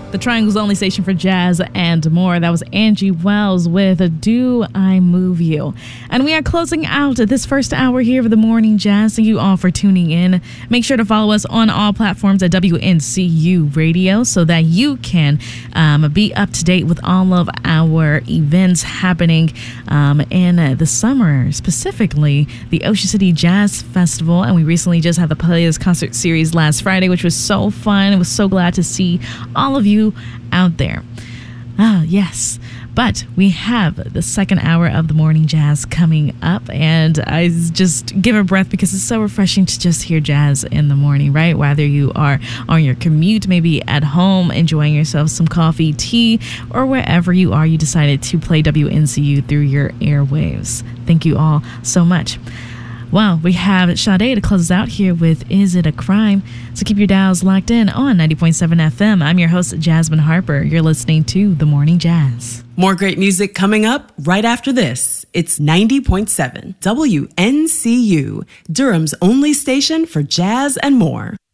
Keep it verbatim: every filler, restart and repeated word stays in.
The Triangle's only station for jazz and more. That was Angie Wells with Do I Move You? And we are closing out this first hour here of the Morning Jazz. Thank you all for tuning in. Make sure to follow us on all platforms at W N C U Radio so that you can um, be up to date with all of our events happening um, in uh, the summer, specifically the Ocean City Jazz Festival. And we recently just had the Players Concert Series last Friday, which was so fun. I was so glad to see all of you out there. Ah, yes. But we have the second hour of the Morning Jazz coming up, and I just give a breath because it's so refreshing to just hear jazz in the morning, right? Whether you are on your commute, maybe at home, enjoying yourself some coffee, tea, or wherever you are, you decided to play W N C U through your airwaves. Thank you all so much. Well, we have Sade to close us out here with Is It a Crime? So keep your dials locked in on ninety point seven F M. I'm your host, Jasmine Harper. You're listening to The Morning Jazz. More great music coming up right after this. It's ninety point seven W N C U, Durham's only station for jazz and more.